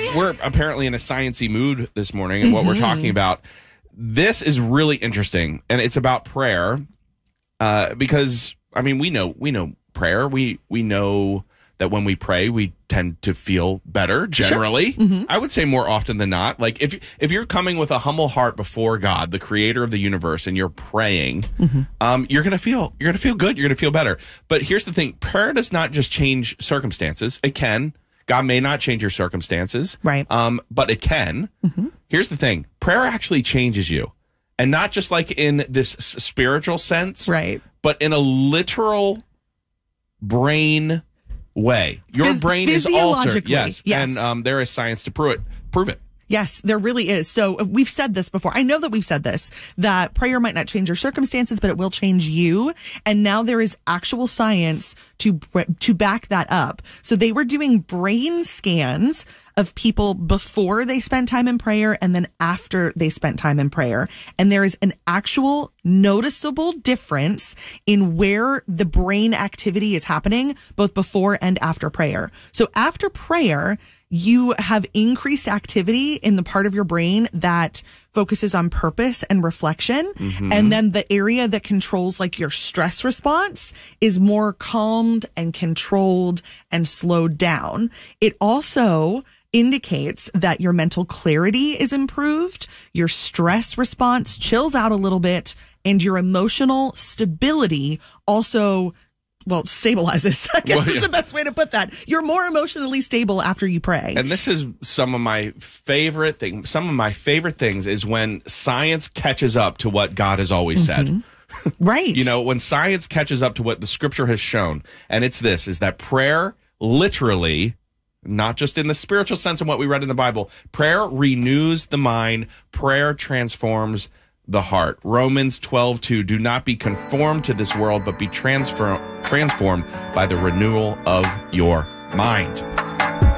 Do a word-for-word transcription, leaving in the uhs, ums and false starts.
we're apparently in a sciencey mood this morning, and what mm-hmm. we're talking about. This is really interesting, and it's about prayer. Uh, because I mean, we know we know prayer. We we know that when we pray, we tend to feel better generally. Sure. Mm-hmm. I would say more often than not. Like if if you're coming with a humble heart before God, the creator of the universe, and you're praying, mm-hmm. um, you're gonna feel you're gonna feel good. You're gonna feel better. But here's the thing: prayer does not just change circumstances. It can. God may not change your circumstances, right? Um, but it can. Mm-hmm. Here's the thing: prayer actually changes you, and not just like in this s- spiritual sense, right? But in a literal brain way. Your Phys- brain is altered. Yes. yes. And um, there is science to prove it. Prove it. Yes, there really is. So we've said this before. I know that we've said this, that prayer might not change your circumstances, but it will change you. And now there is actual science to to back that up. So they were doing brain scans of people before they spent time in prayer and then after they spent time in prayer. And there is an actual noticeable difference in where the brain activity is happening, both before and after prayer. So after prayer, you have increased activity in the part of your brain that focuses on purpose and reflection. Mm-hmm. And then the area that controls like your stress response is more calmed and controlled and slowed down. It also indicates that your mental clarity is improved, your stress response chills out a little bit, and your emotional stability also Well, stabilizes, I guess well, yeah. is the best way to put that. You're more emotionally stable after you pray. And this is some of my favorite things. Some of my favorite things is when science catches up to what God has always mm-hmm. said. Right. You know, when science catches up to what the scripture has shown. And it's this, is that prayer literally, not just in the spiritual sense of what we read in the Bible, prayer renews the mind. Prayer transforms the heart. Romans twelve two, do not be conformed to this world, but be transfer- transformed by the renewal of your mind.